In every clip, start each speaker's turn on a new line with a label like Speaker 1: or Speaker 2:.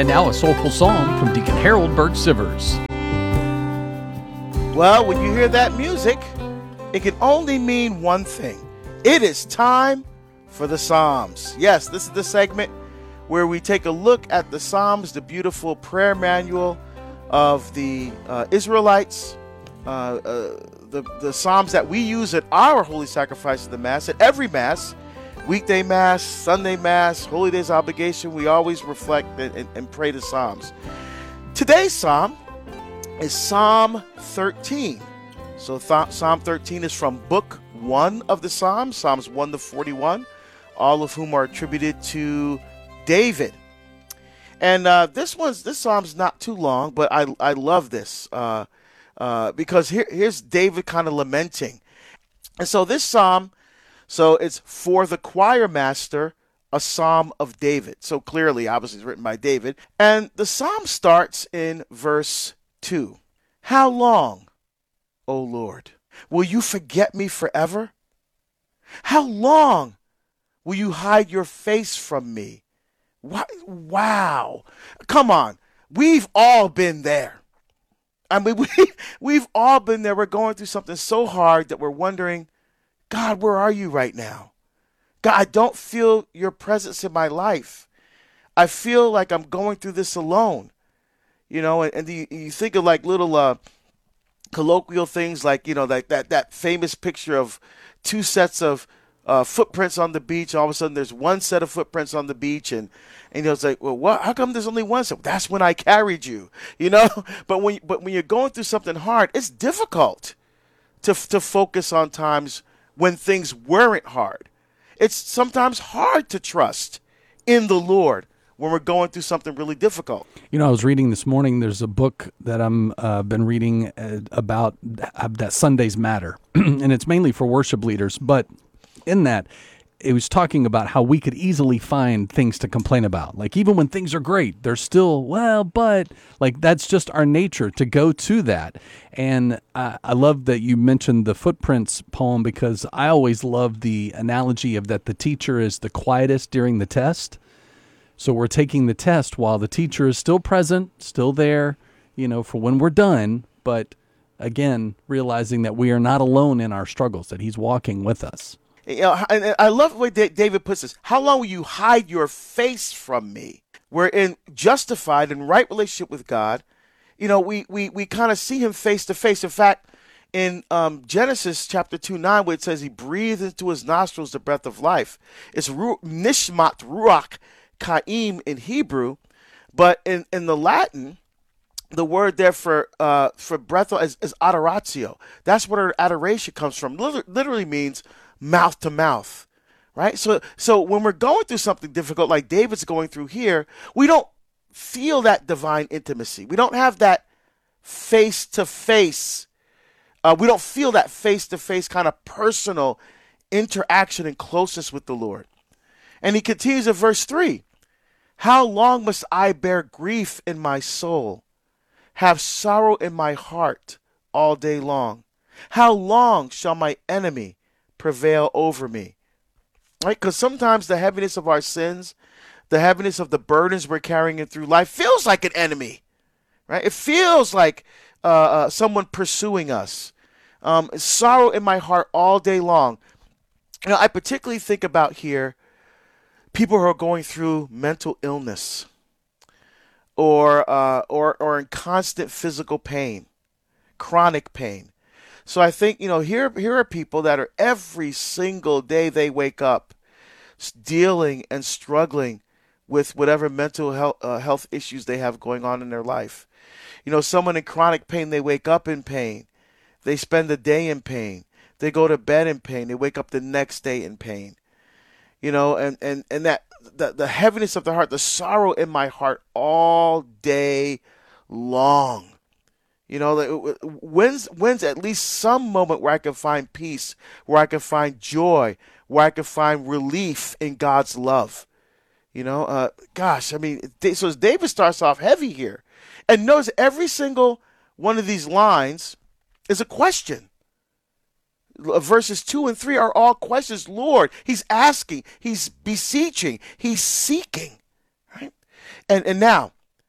Speaker 1: And now a soulful song from Deacon Harold Burke Sivers.
Speaker 2: Well, when you hear that music, it can only mean one thing. It is time for the Psalms. Yes, this is the segment where we take a look at the Psalms, the beautiful prayer manual of the Israelites, the Psalms that we use at our holy sacrifice of the Mass, at every Mass, weekday Mass, Sunday Mass, Holy Days obligation. We always reflect and pray the Psalms. Today's Psalm is Psalm 13. So Psalm 13 is from Book 1 of the Psalms, Psalms 1 to 41, all of whom are attributed to David. And this Psalm's not too long, but I love this because here's David kind of lamenting. And so this Psalm, so it's for the choir master, a Psalm of David. So clearly, obviously, it's written by David. And the Psalm starts in verse 2. How long, O Lord, will you forget me forever? How long will you hide your face from me? Wow. Come on. We've all been there. I mean, we've all been there. We're going through something so hard that we're wondering, God, where are you right now? God, I don't feel your presence in my life. I feel like I'm going through this alone. You know, and you think of like little colloquial things like, you know, like that famous picture of two sets of footprints on the beach. All of a sudden there's one set of footprints on the beach and you know, it's like, well, what? How come there's only one set? That's when I carried you, you know? But when you're going through something hard, it's difficult to focus on times when things weren't hard. It's sometimes hard to trust in the Lord when we're going through something really difficult.
Speaker 1: You know, I was reading this morning, there's a book that I'm been reading about that Sundays matter, and it's mainly for worship leaders, but in that, it was talking about how we could easily find things to complain about. Like, even when things are great, they're still, well, but, like, that's just our nature to go to that. And I love that you mentioned the Footprints poem, because I always love the analogy of that the teacher is the quietest during the test. So we're taking the test while the teacher is still present, still there, you know, for when we're done. But again, realizing that we are not alone in our struggles, that he's walking with us.
Speaker 2: You know, and I love the way David puts this. How long will you hide your face from me? We're in justified and right relationship with God. You know, we kind of see him face to face. In fact, in Genesis chapter 2:9, where it says he breathed into his nostrils the breath of life, it's nishmat ruach kaim in Hebrew, but in the Latin, the word there for breath is adoratio. That's where adoration comes from. Literally means mouth to mouth, right? So when we're going through something difficult like David's going through here, we don't feel that divine intimacy. We don't have that face-to-face. We don't feel that face-to-face kind of personal interaction and closeness with the Lord. And he continues in verse 3. How long must I bear grief in my soul, have sorrow in my heart all day long? How long shall my enemy prevail over me? Right? Because sometimes the heaviness of our sins, the heaviness of the burdens we're carrying through life feels like an enemy, right? It feels like someone pursuing us. Sorrow in my heart all day long. You know, I particularly think about here people who are going through mental illness or in constant physical pain, chronic pain. So I think, you know, here are people that are every single day they wake up dealing and struggling with whatever mental health issues they have going on in their life. You know, someone in chronic pain, they wake up in pain. They spend the day in pain. They go to bed in pain. They wake up the next day in pain. You know, and that the heaviness of the heart, the sorrow in my heart all day long. You know, when's at least some moment where I can find peace, where I can find joy, where I can find relief in God's love. You know, gosh, I mean, so David starts off heavy here. And notice every single one of these lines is a question. Verses 2 and 3 are all questions. Lord, he's asking, he's beseeching, he's seeking. Right? And now,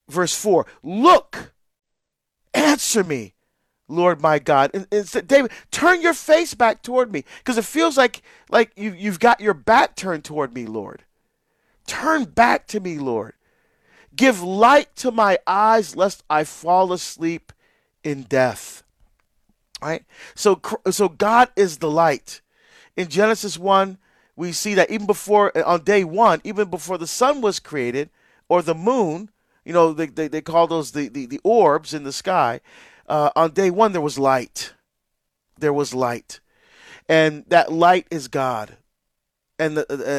Speaker 2: Verse 4, look, answer me, Lord my God. And said, David, turn your face back toward me, because it feels like you've got your back turned toward me, Lord. Turn back to me, Lord. Give light to my eyes, lest I fall asleep in death. Right? So God is the light. In Genesis 1, we see that even before, on day 1, even before the sun was created, or the moon, they call those the orbs in the sky. On day 1, there was light. There was light. And that light is God. And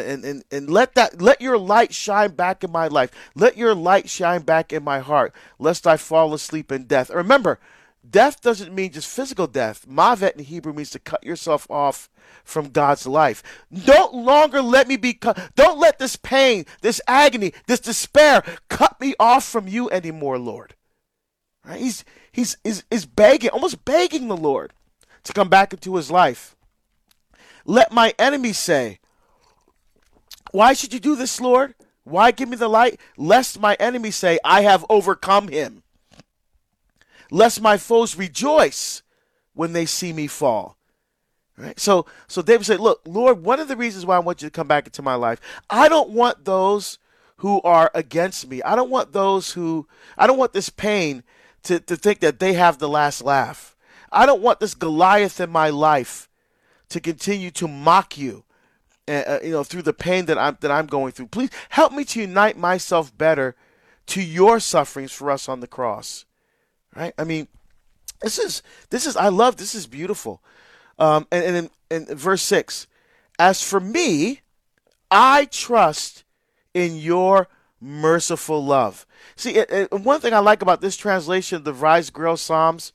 Speaker 2: let your light shine back in my life. Let your light shine back in my heart, lest I fall asleep in death. Remember, death doesn't mean just physical death. Mavet in Hebrew means to cut yourself off from God's life. Don't longer let me don't let this pain, this agony, this despair cut me off from you anymore, Lord. Right? He's begging, almost begging the Lord to come back into his life. Let my enemies say, why should you do this, Lord? Why give me the light? Lest my enemies say, I have overcome him. Lest my foes rejoice when they see me fall. Right? So David said, look, Lord, one of the reasons why I want you to come back into my life, I don't want those who are against me. I don't want this pain to think that they have the last laugh. I don't want this Goliath in my life to continue to mock you, through the pain that I'm going through. Please help me to unite myself better to your sufferings for us on the cross. Right? I mean, this is beautiful. And in verse 6, as for me, I trust in your merciful love. See, one thing I like about this translation, the Rise-Grill Psalms,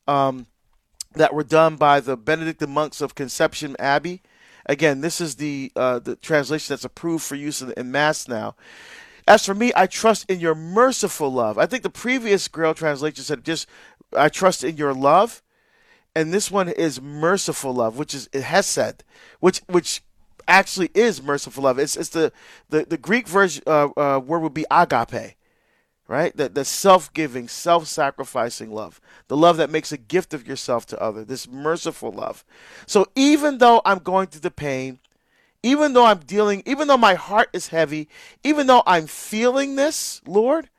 Speaker 2: that were done by the Benedictine monks of Conception Abbey. Again, this is the translation that's approved for use in Mass now. As for me, I trust in your merciful love. I think the previous Grill translation said just, I trust in your love. And this one is merciful love, which is hesed, which actually is merciful love. It's the Greek version word would be agape, right? The self-giving, self-sacrificing love, the love that makes a gift of yourself to others, this merciful love. So even though I'm going through the pain, even though my heart is heavy, even though I'm feeling this, Lord,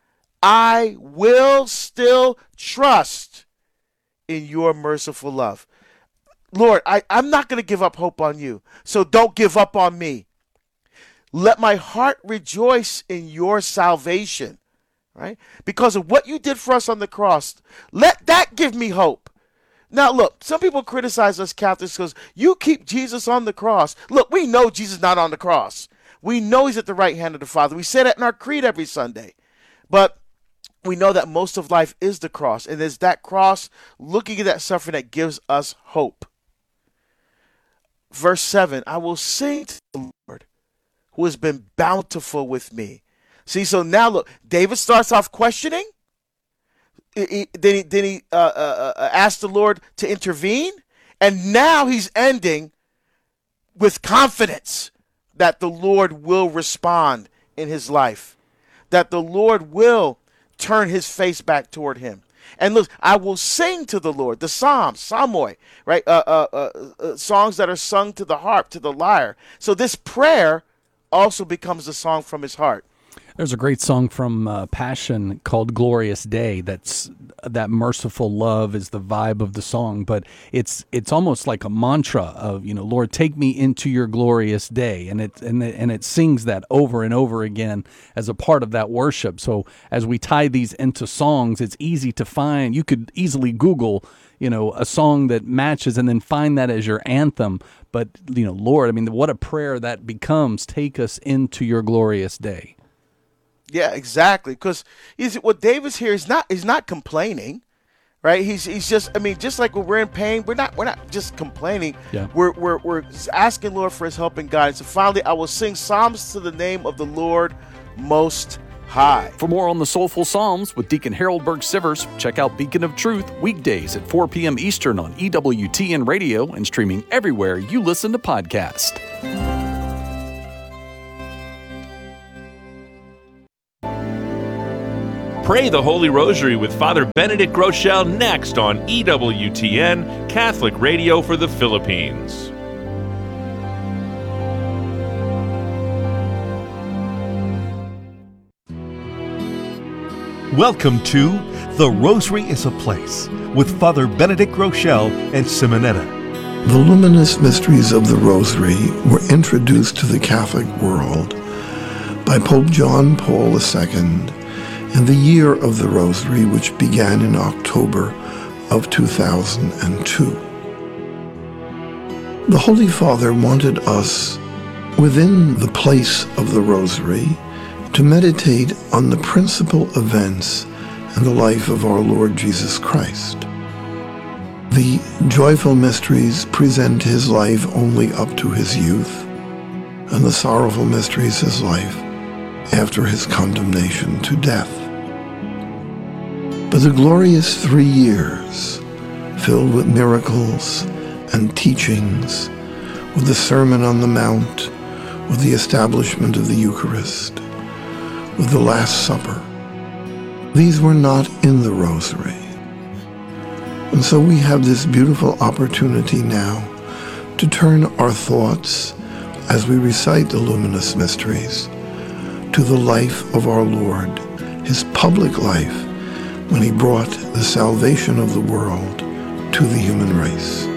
Speaker 2: I will still trust in your merciful love. Lord, I'm not going to give up hope on you, so don't give up on me. Let my heart rejoice in your salvation, right? Because of what you did for us on the cross. Let that give me hope. Now, look, some people criticize us Catholics because you keep Jesus on the cross. Look, we know Jesus is not on the cross. We know he's at the right hand of the Father. We say that in our creed every Sunday. But we know that most of life is the cross, and it's that cross, looking at that suffering, that gives us hope. Verse 7, I will sing to the Lord who has been bountiful with me. See, so now look, David starts off questioning. Then he asked the Lord to intervene, and now he's ending with confidence that the Lord will respond in his life, that the Lord will turn his face back toward him. And look, I will sing to the Lord, the Psalms, psalmoi, right? Songs that are sung to the harp, to the lyre. So this prayer also becomes a song from his heart.
Speaker 1: There's a great song from Passion called Glorious Day. That merciful love is the vibe of the song, but it's almost like a mantra of, Lord, take me into your glorious day. And it sings that over and over again as a part of that worship. So as we tie these into songs, it's easy to find. You could easily Google, a song that matches and then find that as your anthem. But, Lord, I mean, what a prayer that becomes. Take us into your glorious day.
Speaker 2: Yeah, exactly. Because what David's here is not complaining, right? He's just, just like when we're in pain, we're not just complaining.
Speaker 1: Yeah.
Speaker 2: We're asking Lord for his help and guidance. And finally, I will sing psalms to the name of the Lord Most High.
Speaker 3: For more on the Soulful Psalms with Deacon Harold Burke-Sivers, check out Beacon of Truth weekdays at 4 p.m. Eastern on EWTN Radio and streaming everywhere you listen to podcasts.
Speaker 4: Pray the Holy Rosary with Father Benedict Groeschel next on EWTN, Catholic Radio for the Philippines.
Speaker 5: Welcome to The Rosary is a Place with Father Benedict Groeschel and Simonetta.
Speaker 6: The luminous mysteries of the Rosary were introduced to the Catholic world by Pope John Paul II in the Year of the Rosary, which began in October of 2002. The Holy Father wanted us, within the place of the Rosary, to meditate on the principal events in the life of our Lord Jesus Christ. The joyful mysteries present his life only up to his youth, and the sorrowful mysteries his life after his condemnation to death. But the glorious 3 years, filled with miracles and teachings, with the Sermon on the Mount, with the establishment of the Eucharist, with the Last Supper, these were not in the Rosary. And so we have this beautiful opportunity now to turn our thoughts, as we recite the luminous mysteries, to the life of our Lord, his public life, when he brought the salvation of the world to the human race.